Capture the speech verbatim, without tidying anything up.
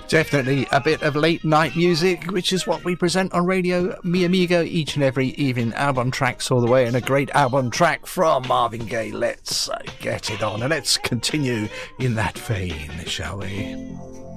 Definitely a bit of late night music, which is what we present on Radio Mi Amigo each and every evening. Album tracks all the way, and a great album track from Marvin Gaye. Let's uh, get it on, and let's continue in that vein, shall we?